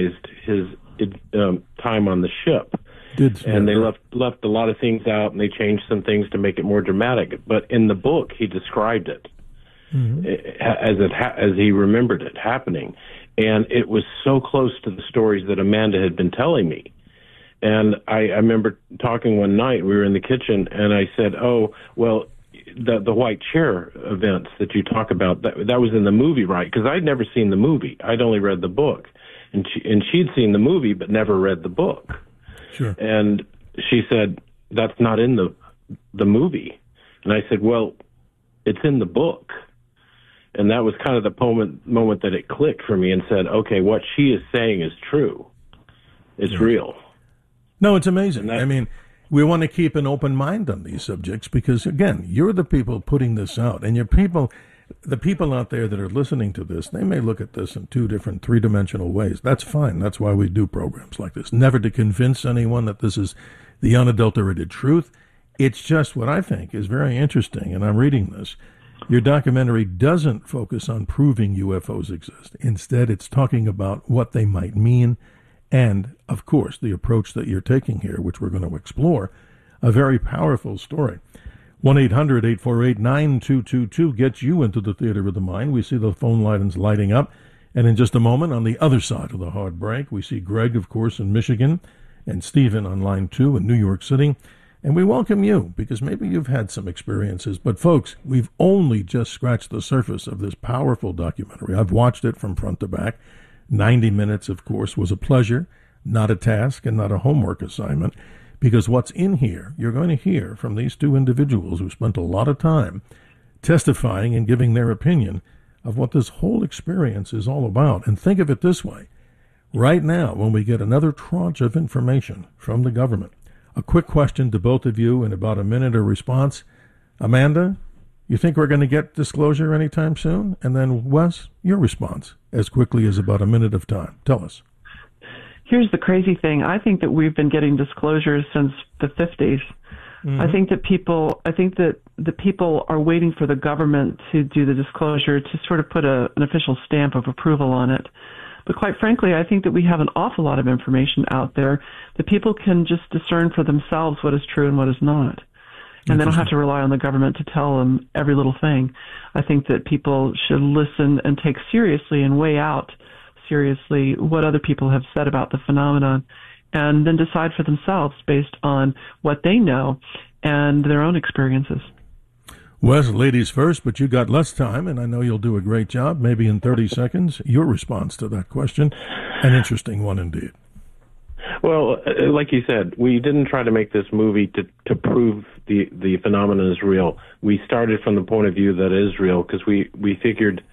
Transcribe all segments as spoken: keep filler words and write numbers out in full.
minimized his um, time on the ship. Did and they left left a lot of things out, and they changed some things to make it more dramatic. But in the book, he described it mm-hmm. as it ha- as he remembered it happening, and it was so close to the stories that Amanda had been telling me. And I, I remember talking one night. We were in the kitchen, and I said, "Oh, well, the the white chair events that you talk about that that was in the movie, right?" Because I'd never seen the movie; I'd only read the book, and she, and she'd seen the movie but never read the book. Sure. And she said, "That's not in the the movie." And I said, "Well, it's in the book." And that was kind of the moment moment that it clicked for me and said, "Okay, what she is saying is true. It's yeah. real." No, it's amazing. That, I mean, we want to keep an open mind on these subjects because, again, you're the people putting this out, and your people. The people out there that are listening to this, they may look at this in two different three-dimensional ways. That's fine. That's why we do programs like this. Never to convince anyone that this is the unadulterated truth. It's just what I think is very interesting, and I'm reading this. Your documentary doesn't focus on proving U F Os exist. Instead, it's talking about what they might mean and, of course, the approach that you're taking here, which we're going to explore, a very powerful story. one eight hundred eight four eight nine two two two gets you into the theater of the mind. We see the phone lines lighting up. And in just a moment, on the other side of the hard break, we see Greg, of course, in Michigan, and Stephen on line two in New York City. And we welcome you, because maybe you've had some experiences. But, folks, we've only just scratched the surface of this powerful documentary. I've watched it from front to back. ninety minutes, of course, was a pleasure, not a task, and not a homework assignment. Because what's in here, you're going to hear from these two individuals who spent a lot of time testifying and giving their opinion of what this whole experience is all about. And think of it this way. Right now, when we get another tranche of information from the government, a quick question to both of you in about a minute of response. Amanda, you think we're going to get disclosure anytime soon? And then, Wes, your response as quickly as about a minute of time. Tell us. Here's the crazy thing. I think that we've been getting disclosures since the fifties. Mm-hmm. I think that people, I think that the people are waiting for the government to do the disclosure to sort of put a, an official stamp of approval on it. But quite frankly, I think that we have an awful lot of information out there that people can just discern for themselves what is true and what is not. And they don't have to rely on the government to tell them every little thing. I think that people should listen and take seriously and weigh out seriously what other people have said about the phenomenon, and then decide for themselves based on what they know and their own experiences. Wes, ladies first, but you got less time, and I know you'll do a great job. Maybe in thirty seconds, your response to that question, an interesting one indeed. Well, like you said, we didn't try to make this movie to, to prove the, the phenomenon is real. We started from the point of view that it is real because we, we figured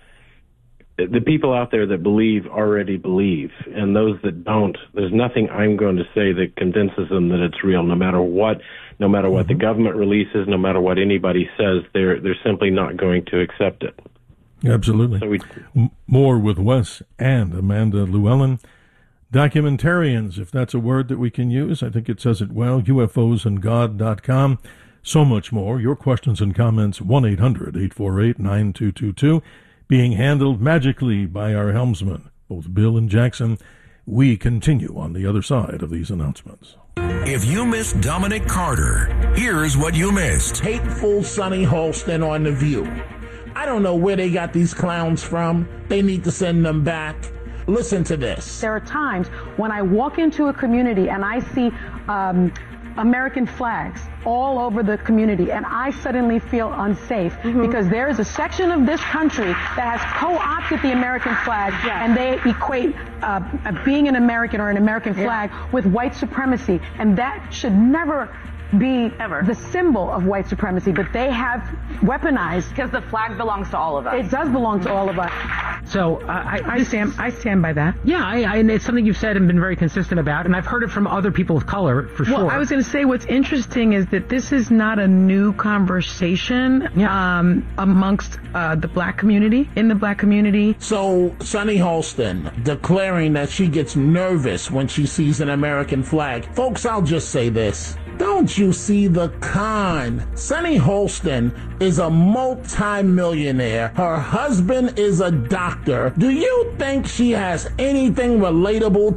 the people out there that believe already believe, and those that don't, there's nothing I'm going to say that convinces them that it's real, no matter what, no matter what mm-hmm. the government releases, no matter what anybody says, they're they're simply not going to accept it. Absolutely. So we, M- more with Wes and Amanda Llewellyn. Documentarians, if that's a word that we can use, I think it says it well, U F Os and God dot com. So much more. Your questions and comments, one eight hundred eight four eight nine two two two. Being handled magically by our helmsmen, both Bill and Jackson. We continue on the other side of these announcements. If you missed Dominic Carter, here's what you missed. Hateful Sonny Holston on The View. I don't know where they got these clowns from. They need to send them back. Listen to this. There are times when I walk into a community and I see um, American flags all over the community, and I suddenly feel unsafe mm-hmm. because there is a section of this country that has co-opted the American flag, yeah. and they equate uh, being an American or an American flag yeah. with white supremacy, and that should never be Ever. the symbol of white supremacy, but they have weaponized. Because the flag belongs to all of us. It does belong to all of us. So uh, I, I stand I stand by that. Yeah, I, I, and it's something you've said and been very consistent about, and I've heard it from other people of color, for well, sure. Well, I was going to say what's interesting is that this is not a new conversation yeah. um, amongst uh, the black community, in the black community. So Sonny Holston declaring that she gets nervous when she sees an American flag. Folks, I'll just say this. Don't you see the con? Sonny Holston is a multi-millionaire. Her husband is a doctor. Do you think she has anything relatable